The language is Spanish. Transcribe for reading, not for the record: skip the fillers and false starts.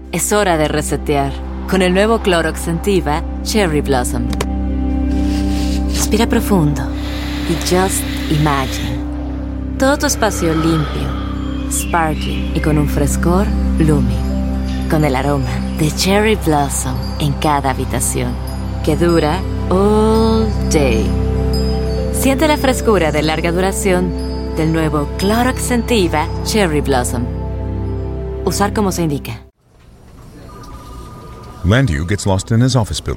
Es hora de resetear con el nuevo Clorox Scentiva Cherry Blossom. Respira profundo y just imagine. Todo tu espacio limpio, sparkling y con un frescor blooming. Con el aroma de Cherry Blossom en cada habitación, que dura all day. Siente la frescura de larga duración del nuevo Clorox Scentiva Cherry Blossom. Usar como se indica. Landu gets lost in his office building.